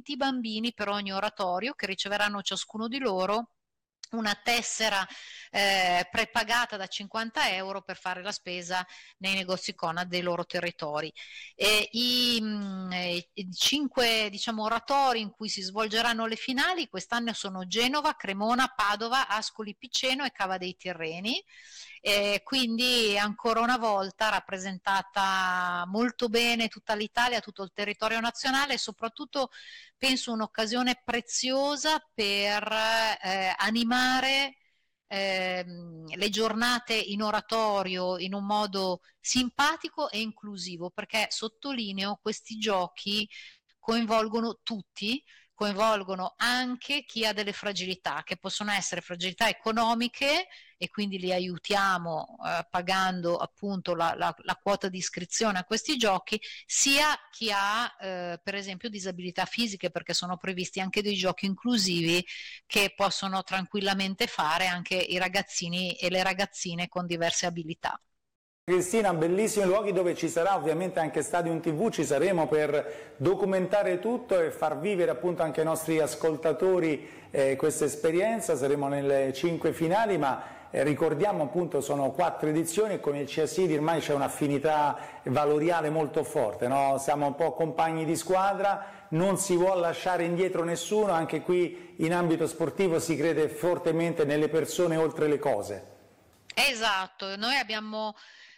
20 bambini per ogni oratorio, che riceveranno ciascuno di loro una tessera prepagata da 50 euro per fare la spesa nei negozi Conad dei loro territori. I 5 oratori in cui si svolgeranno le finali quest'anno sono Genova, Cremona, Padova, Ascoli Piceno e Cava dei Tirreni. Quindi ancora una volta rappresentata molto bene tutta l'Italia, tutto il territorio nazionale, e soprattutto penso un'occasione preziosa per animare le giornate in oratorio in un modo simpatico e inclusivo, perché sottolineo, questi giochi coinvolgono tutti, coinvolgono anche chi ha delle fragilità, che possono essere fragilità economiche, e quindi li aiutiamo pagando appunto la quota di iscrizione a questi giochi, sia chi ha per esempio disabilità fisiche, perché sono previsti anche dei giochi inclusivi che possono tranquillamente fare anche i ragazzini e le ragazzine con diverse abilità. Cristina, bellissimi luoghi dove ci sarà ovviamente anche Stadium TV, ci saremo per documentare tutto e far vivere appunto anche ai nostri ascoltatori questa esperienza. Saremo nelle 5 finali, ma ricordiamo appunto sono 4 edizioni e con il CSI ormai c'è un'affinità valoriale molto forte, no? Siamo un po' compagni di squadra, non si vuole lasciare indietro nessuno, anche qui in ambito sportivo si crede fortemente nelle persone oltre le cose. Esatto, noi abbiamo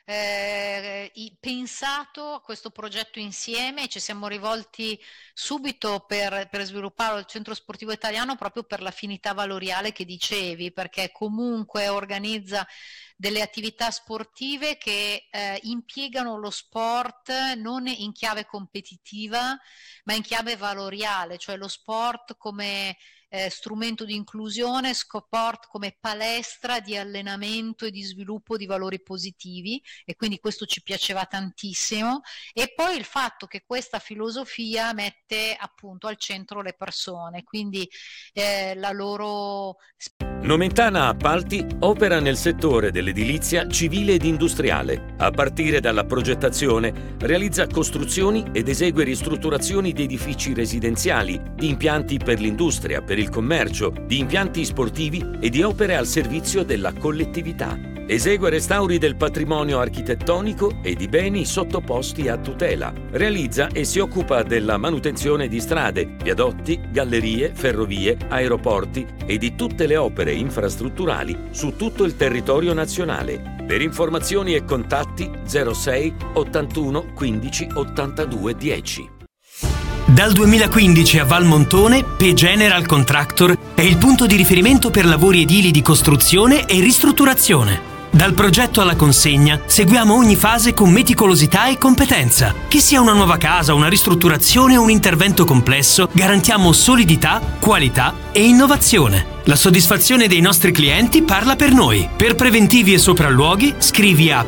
pensato a questo progetto insieme e ci siamo rivolti subito per sviluppare il centro sportivo italiano proprio per l'affinità valoriale che dicevi, perché comunque organizza delle attività sportive che impiegano lo sport non in chiave competitiva ma in chiave valoriale, cioè lo sport come strumento di inclusione, sport come palestra di allenamento e di sviluppo di valori positivi, e quindi questo ci piaceva tantissimo. E poi il fatto che questa filosofia mette appunto al centro le persone, quindi la loro... Nomentana Appalti opera nel settore dell'edilizia civile ed industriale. A partire dalla progettazione, realizza costruzioni ed esegue ristrutturazioni di edifici residenziali, di impianti per l'industria, per il commercio, di impianti sportivi e di opere al servizio della collettività. Esegue restauri del patrimonio architettonico e di beni sottoposti a tutela. Realizza e si occupa della manutenzione di strade, viadotti, gallerie, ferrovie, aeroporti e di tutte le opere infrastrutturali su tutto il territorio nazionale. Per informazioni e contatti 06 81 15 82 10. Dal 2015 a Valmontone, P General Contractor è il punto di riferimento per lavori edili di costruzione e ristrutturazione. Dal progetto alla consegna seguiamo ogni fase con meticolosità e competenza. Che sia una nuova casa, una ristrutturazione o un intervento complesso, garantiamo solidità, qualità e innovazione. La soddisfazione dei nostri clienti parla per noi. Per preventivi e sopralluoghi scrivi a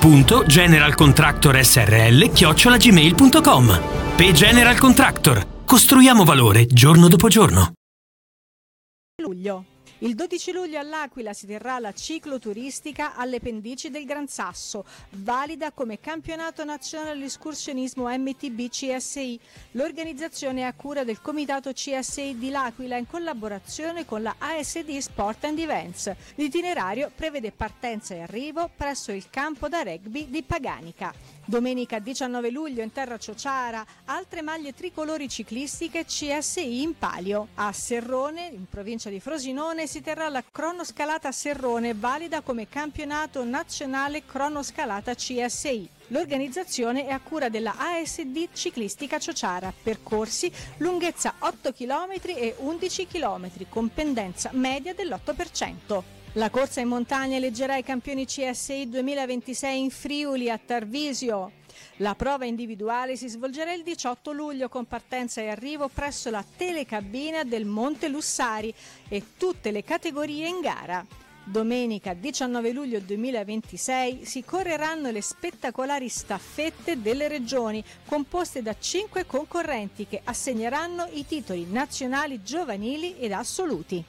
pie.generalcontractorsrl@gmail.com. P General Contractor. Costruiamo valore giorno dopo giorno. Luglio. Il 12 luglio all'Aquila si terrà la cicloturistica alle pendici del Gran Sasso, valida come campionato nazionale all'escursionismo MTB CSI. L'organizzazione è a cura del comitato CSI di L'Aquila in collaborazione con la ASD Sport and Events. L'itinerario prevede partenza e arrivo presso il campo da rugby di Paganica. Domenica 19 luglio in terra Ciociara, altre maglie tricolori ciclistiche CSI in palio. A Serrone, in provincia di Frosinone, si terrà la cronoscalata Serrone, valida come campionato nazionale cronoscalata CSI. L'organizzazione è a cura della ASD Ciclistica Ciociara, percorsi lunghezza 8 km e 11 km con pendenza media dell'8%. La corsa in montagna eleggerà i campioni CSI 2026 in Friuli a Tarvisio. La prova individuale si svolgerà il 18 luglio con partenza e arrivo presso la telecabina del Monte Lussari e tutte le categorie in gara. Domenica 19 luglio 2026 si correranno le spettacolari staffette delle regioni, composte da 5 concorrenti che assegneranno i titoli nazionali giovanili ed assoluti.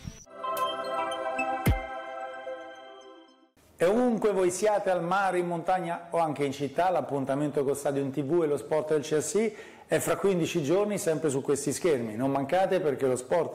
E ovunque voi siate, al mare, in montagna o anche in città, l'appuntamento con Stadium TV e lo sport del CSI è fra 15 giorni sempre su questi schermi. Non mancate perché lo sport